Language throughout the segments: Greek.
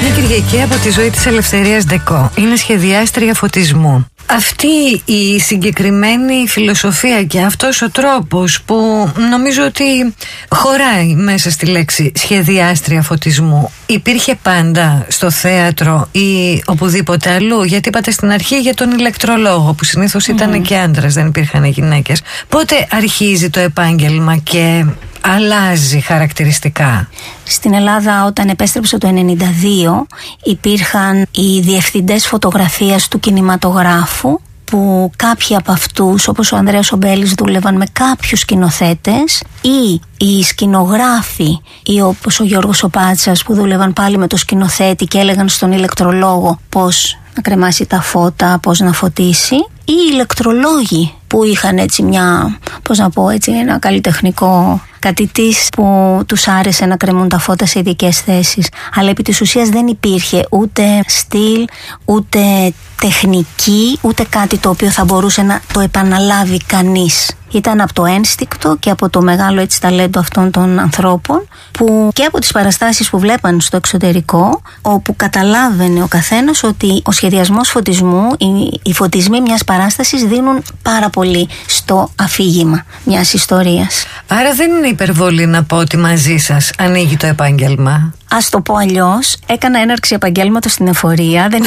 Μια Κυριακή από τη ζωή της Ελευθερίας Ντεκό. Είναι σχεδιάστρια φωτισμού. Αυτή η συγκεκριμένη φιλοσοφία και αυτός ο τρόπος που νομίζω ότι χωράει μέσα στη λέξη σχεδιάστρια φωτισμού υπήρχε πάντα στο θέατρο ή οπουδήποτε αλλού? Γιατί είπατε στην αρχή για τον ηλεκτρολόγο που συνήθως ήταν και άντρας, δεν υπήρχαν γυναίκες. Πότε αρχίζει το επάγγελμα και αλλάζει χαρακτηριστικά? Στην Ελλάδα, όταν επέστρεψε το 1992, υπήρχαν οι διευθυντές φωτογραφίας του κινηματογράφου, που κάποιοι από αυτούς, όπως ο Ανδρέας Ομπέλης, δούλευαν με κάποιους σκηνοθέτες, ή οι σκηνογράφοι, ή όπως ο Γιώργος ο Πάτσας, που δούλευαν πάλι με το σκηνοθέτη και έλεγαν στον ηλεκτρολόγο πώς να κρεμάσει τα φώτα, πώς να φωτίσει, ή οι ηλεκτρολόγοι που είχαν έτσι μια, πώς να πω, έτσι ένα καλλιτεχνικό κατητής που τους άρεσε να κρεμούν τα φώτα σε ειδικές θέσεις. Αλλά επί της ουσίας δεν υπήρχε ούτε στυλ, ούτε τεχνική, ούτε κάτι το οποίο θα μπορούσε να το επαναλάβει κανείς. Ήταν από το ένστικτο και από το μεγάλο έτσι ταλέντο αυτών των ανθρώπων, που και από τις παραστάσεις που βλέπαν στο εξωτερικό, όπου καταλάβαινε ο καθένας ότι ο σχεδιασμός φωτισμού, οι φωτισμοί μιας παράστασης δίνουν πάρα πολύ στο αφήγημα μιας ιστορίας. Άρα δεν είναι υπερβολή να πω ότι μαζί σας ανοίγει το επάγγελμα? Ας το πω αλλιώς, έκανα έναρξη επαγγέλματος στην εφορία, δεν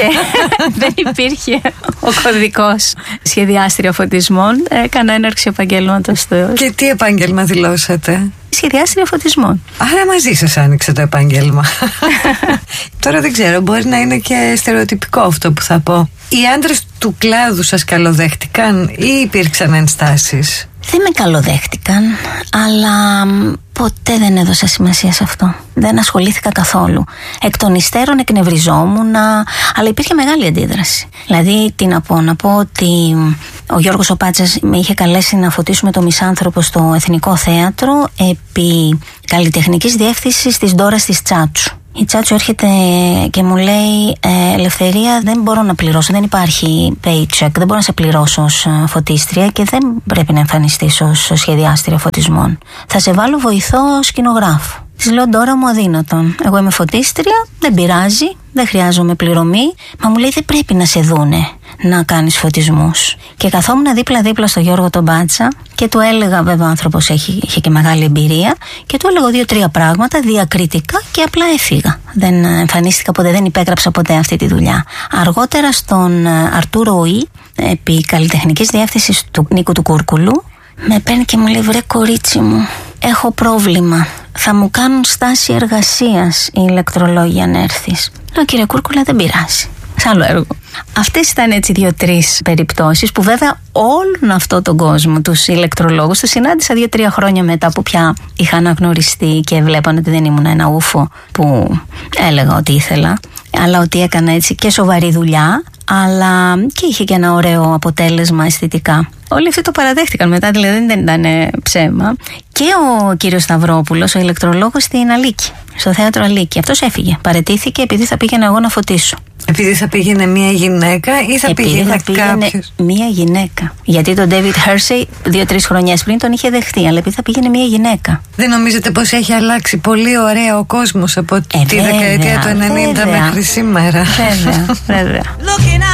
υπήρχε ο κωδικός σχεδιάστρια φωτισμών, έκανα έναρξη επαγγέλματος στο... Και τι επάγγελμα δηλώσατε? Σχεδιάστρια φωτισμών. Άρα μαζί σας άνοιξε το επάγγελμα. Τώρα δεν ξέρω, μπορεί να είναι και στερεοτυπικό αυτό που θα πω. Οι άντρες του κλάδου σας καλοδέχτηκαν ή υπήρξαν ενστάσεις? Δεν με καλοδέχτηκαν, αλλά ποτέ δεν έδωσα σημασία σε αυτό. Δεν ασχολήθηκα καθόλου. Εκ των υστέρων εκνευριζόμουν, αλλά υπήρχε μεγάλη αντίδραση. Δηλαδή, τι να πω ότι ο Γιώργος ο Πάτσας με είχε καλέσει να φωτίσουμε το Μισάνθρωπο στο Εθνικό Θέατρο επί καλλιτεχνικής διεύθυνσης της Ντόρας της Τσάτσου. Η Τσάτσου έρχεται και μου λέει Ελευθερία, δεν μπορώ να πληρώσω, δεν υπάρχει paycheck, δεν μπορώ να σε πληρώσω ως φωτίστρια και δεν πρέπει να εμφανιστείς ως σχεδιάστρια φωτισμών. Θα σε βάλω βοηθό σκηνογράφου. Της λέω Ντόρα μου, αδύνατον. Εγώ είμαι φωτίστρια, δεν πειράζει, δεν χρειάζομαι πληρωμή. Μα μου λέει δεν πρέπει να σε δούνε να κάνεις φωτισμούς. Και καθόμουν δίπλα-δίπλα στο Γιώργο τον Μπάτσα και του έλεγα, βέβαια ο άνθρωπος είχε και μεγάλη εμπειρία, και του έλεγα 2-3 πράγματα διακριτικά και απλά έφυγα. Δεν εμφανίστηκα ποτέ, δεν υπέγραψα ποτέ αυτή τη δουλειά. Αργότερα στον Αρτούρο Ουή, επί καλλιτεχνικής διεύθυνσης του Νίκου του Κούρκουλου, με παίρνει και μου λέει βρε κορίτσι μου, έχω πρόβλημα. Θα μου κάνουν στάση εργασίας οι ηλεκτρολόγοι αν έρθεις. Λέω κύριε Κούρκουλα, δεν πειράζει. Σ' άλλο έργο. Αυτές ήταν έτσι 2-3 περιπτώσεις που βέβαια όλον αυτό τον κόσμο, τους ηλεκτρολόγους, τους συνάντησα 2-3 χρόνια μετά που πια είχα αναγνωριστεί και βλέπαν ότι δεν ήμουν ένα ούφο που έλεγα ότι ήθελα, αλλά ότι έκανα έτσι και σοβαρή δουλειά, αλλά και είχε και ένα ωραίο αποτέλεσμα αισθητικά. Όλοι αυτοί το παραδέχτηκαν μετά, δηλαδή δεν ήταν ψέμα. Και ο κύριος Σταυρόπουλος, ο ηλεκτρολόγος στην Αλίκη, στο θέατρο Αλίκη, αυτός έφυγε, παραιτήθηκε επειδή θα πήγαινα εγώ να φωτίσω. Επειδή θα πήγαινε μία γυναίκα ή θα πήγαινε κάποιος? Μία γυναίκα. Γιατί τον David Hersey 2-3 χρονιές πριν τον είχε δεχτεί, αλλά επειδή θα πήγαινε μία γυναίκα. Δεν νομίζετε πως έχει αλλάξει πολύ ωραία ο κόσμος από τη δεκαετία του 90 μέχρι σήμερα? Βέβαια.